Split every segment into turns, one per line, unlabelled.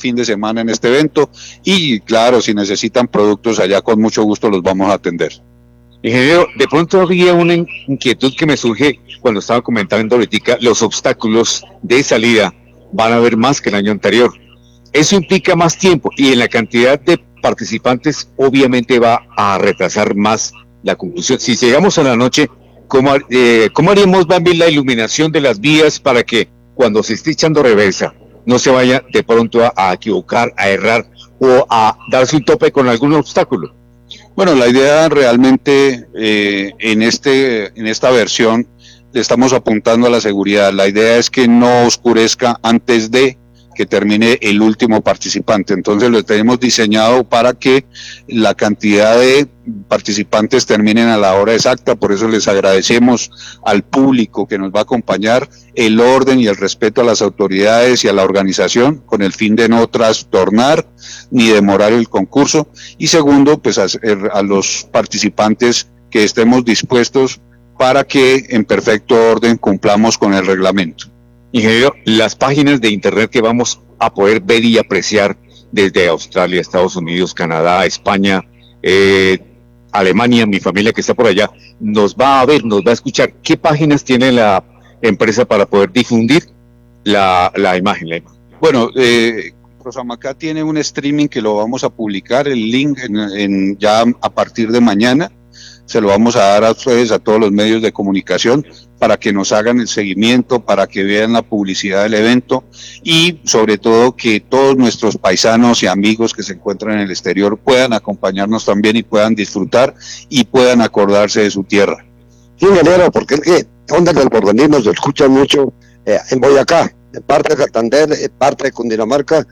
fin de semana en este evento y claro, si necesitan productos allá con mucho gusto los vamos a atender.
Ingeniero, de pronto había una inquietud que me surge cuando estaba comentando ahorita, los obstáculos de salida van a haber más que el año anterior. Eso implica más tiempo y en la cantidad de participantes obviamente va a retrasar más la conclusión. Si llegamos a la noche, ¿cómo haríamos, Bambi, la iluminación de las vías para que cuando se esté echando reversa no se vaya de pronto a equivocar, a errar o a darse un tope con algún obstáculo?
Bueno, la idea realmente en esta versión le estamos apuntando a la seguridad. La idea es que no oscurezca antes de que termine el último participante. Entonces lo tenemos diseñado para que la cantidad de participantes terminen a la hora exacta. Por eso les agradecemos al público que nos va a acompañar el orden y el respeto a las autoridades y a la organización con el fin de no trastornar ni demorar el concurso. Y segundo, pues a los participantes que estemos dispuestos para que en perfecto orden cumplamos con el reglamento.
Ingeniero, las páginas de internet que vamos a poder ver y apreciar desde Australia, Estados Unidos, Canadá, España, Alemania, mi familia que está por allá, nos va a ver, nos va a escuchar. ¿Qué páginas tiene la empresa para poder difundir la imagen?
Bueno, Prosamacá tiene un streaming que lo vamos a publicar, el link ya a partir de mañana. Se lo vamos a dar a ustedes, a todos los medios de comunicación, para que nos hagan el seguimiento, para que vean la publicidad del evento y sobre todo que todos nuestros paisanos y amigos que se encuentran en el exterior puedan acompañarnos también y puedan disfrutar y puedan acordarse de su tierra.
Sí, ingeniero, porque es que Ondas del Porvenir nos escuchan mucho en Boyacá, en parte de Santander, en parte de Cundinamarca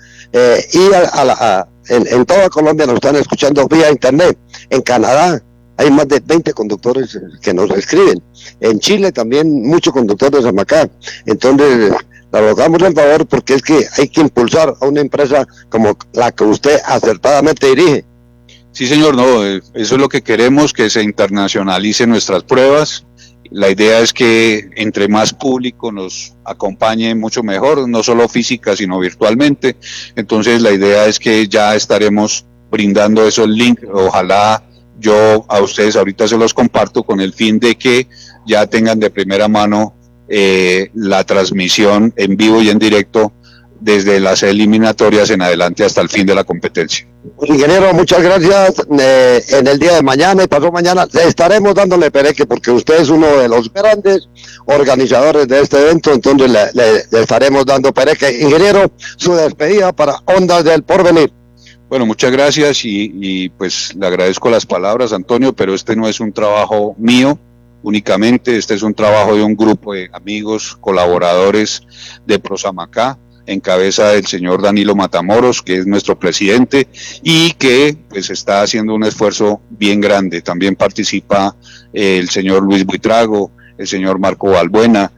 y en toda Colombia nos están escuchando vía internet. En Canadá hay más de 20 conductores que nos escriben. En Chile también muchos conductores de Samacá. Entonces, le rogamos en favor porque es que hay que impulsar a una empresa como la que usted acertadamente dirige.
Sí, señor, no, eso es lo que queremos, que se internacionalicen nuestras pruebas. La idea es que entre más público nos acompañe mucho mejor, no solo física, sino virtualmente. Entonces, la idea es que ya estaremos brindando esos links, ojalá yo a ustedes ahorita se los comparto con el fin de que ya tengan de primera mano la transmisión en vivo y en directo desde las eliminatorias en adelante hasta el fin de la competencia.
Ingeniero, muchas gracias. En el día de mañana y pasado mañana le estaremos dándole pereque porque usted es uno de los grandes organizadores de este evento, entonces le estaremos dando pereque. Ingeniero, su despedida para Ondas del Porvenir.
Bueno, muchas gracias y pues le agradezco las palabras, Antonio, pero este no es un trabajo mío únicamente, este es un trabajo de un grupo de amigos, colaboradores de Prosamacá, en cabeza del señor Danilo Matamoros, que es nuestro presidente y que pues está haciendo un esfuerzo bien grande. También participa el señor Luis Buitrago, el señor Marco Balbuena,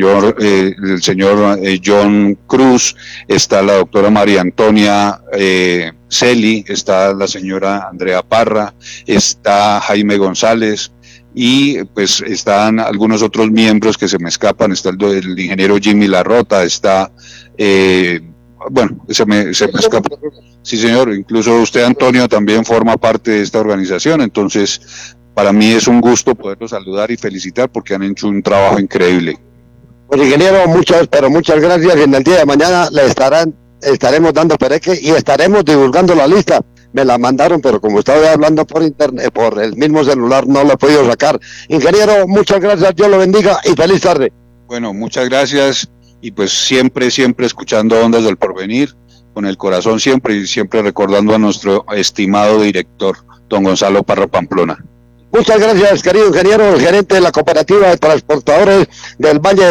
el señor John Cruz, está la doctora María Antonia Celi, está la señora Andrea Parra, está Jaime González y pues están algunos otros miembros que se me escapan, está el ingeniero Jimmy Larrota, está bueno, se me escapa. Sí, señor, incluso usted, Antonio, también forma parte de esta organización, entonces para mí es un gusto poderlos saludar y felicitar porque han hecho un trabajo increíble.
Pues ingeniero, muchas gracias. En el día de mañana estaremos dando pereque y estaremos divulgando la lista. Me la mandaron, pero como estaba hablando por internet, por el mismo celular, no lo he podido sacar. Ingeniero, muchas gracias, Dios lo bendiga y feliz tarde.
Bueno, muchas gracias y pues siempre escuchando Ondas del Porvenir, con el corazón siempre y siempre recordando a nuestro estimado director, don Gonzalo Parra Pamplona.
Muchas gracias, querido ingeniero, el gerente de la cooperativa de transportadores del Valle